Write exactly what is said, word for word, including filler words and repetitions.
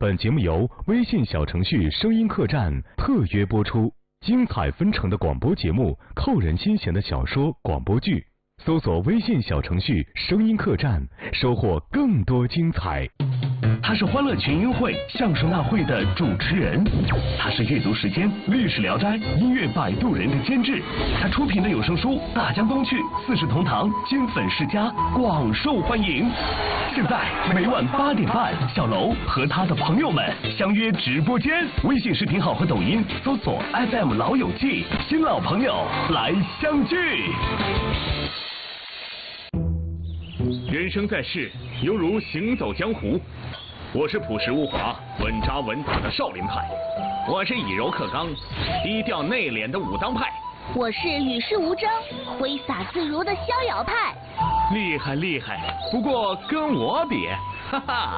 本节目由微信小程序声音客栈特约播出，精彩纷呈的广播节目，扣人心弦的小说、广播剧，搜索微信小程序声音客栈，收获更多精彩。 他是欢乐群英会相声大会的主持人，他是阅读时间、历史聊斋、音乐摆渡人的监制，他出品的有声书《大江东去》《四世同堂》《金粉世家》广受欢迎。现在每晚八点半，小楼和他的朋友们相约直播间，微信视频号和抖音搜索 F M 老友记，新老朋友来相聚。 人生在世，犹如行走江湖。我是朴实无华、稳扎稳打的少林派，我是以柔克刚、低调内敛的武当派， 我是与世无争、挥洒自如的逍遥派。 厉害厉害，不过跟我比，哈哈。